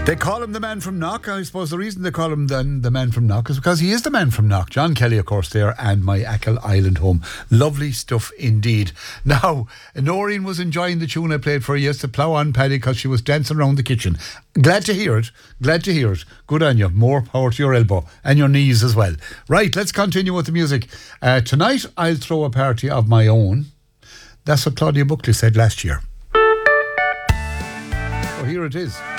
They call him the man from Knock. I suppose the reason they call him the man from Knock is because he is the man from Knock. John Kelly, of course, there, and my Achill Island home. Lovely stuff indeed. Now, Noreen was enjoying the tune I played for her yesterday, Plough On Paddy, because she was dancing around the kitchen. Glad to hear it. Glad to hear it. Good on you. More power to your elbow and your knees as well. Right, let's continue with the music. Tonight, I'll throw a party of my own. That's what Claudia Buckley said last year. So here it is.